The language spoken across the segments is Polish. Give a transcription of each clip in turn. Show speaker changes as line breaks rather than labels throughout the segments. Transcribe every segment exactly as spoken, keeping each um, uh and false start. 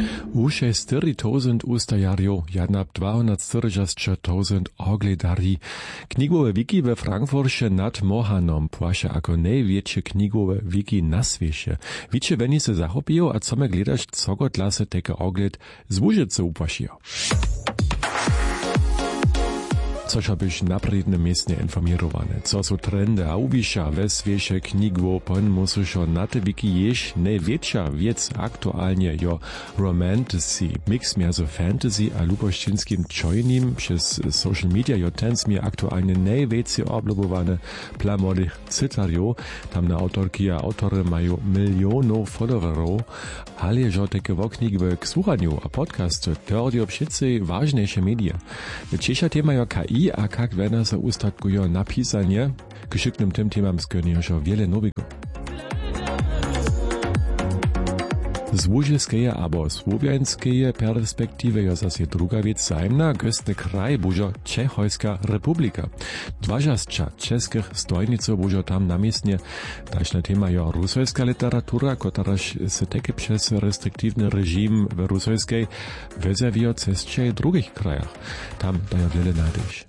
Už čtyři tysiące ustajarjo, jedna dvestočtyřicet tysięcy ogledarji. Knigowe wiki we Frankfurcie nad Mohanom płasze ako największe knigowe wiki na świecie. Wiecie, wenn se zachopiją, a co me gledasz, co go dla se teke ogled z Łużycy upłasiją. Coś abyś napredne miestnie informirowane. Co są trendy a ubisza we świecie knigło, pon musisz na te wiki jeść największa wiec aktualnie jo romantasy, mix między fantasy a lubościńskim czojnim przez social media jo ten mi aktualnie najwięcej oblubowane dla młodych cytario. Tam na autorki a autory mają milionów followerów, ale jo takie woknigwe k słuchaniu a podcast to robią wszyscy ważniejsze media. Dzisiejsza tema jo K I, a kak wena se ustatkujo napisanie, krzyknym tym temam skiernie już wiele nowego. Z łużyskeje abo słowiańskeje perspektywy jo zase druga wiec zajemna, gostny kraj bužo Czechojska republika. Dważasća czeskich stojniców bužo tam namiestnie, taśna tema jo rusojska literatura, kotaraż se teke przez restriktywny reżim w rusojskiej wezewio cestcze drugich krajach. Tam dajo wiele nadyś.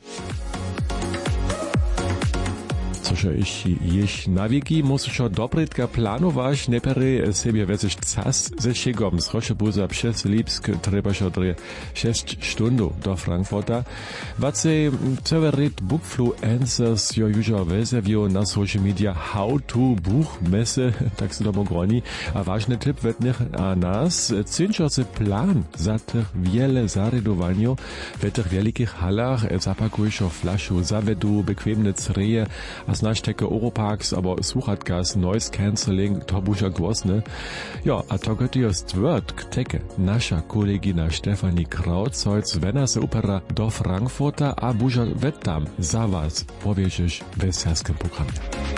Což jeśli jeś na wieki, musisz dobrytka planować, nie pery sobie weź czas ze szygom. Z Rochebuza przez Lipsk trzeba się odre sześć stund do Frankfurta. Wace Severit Bookfluencers jo już wezewio na social media how to buch messe, tak se domo groni. A ważny tip wetnych a nas, cinczose plan za tych wiele zaredowanio, w tych wielkich halach zapakujesz flaszu, zawedu, bequemne creje, a znasz teke Europarks, aber Suchatgas, Noise Cancelling, to buža głosne. Ja, a to gott jo stwört teke nasza kolegina Stefanie Krautholz, wena se upera do Frankfurta, a buža wettam za was, powiesisz w serskim programie.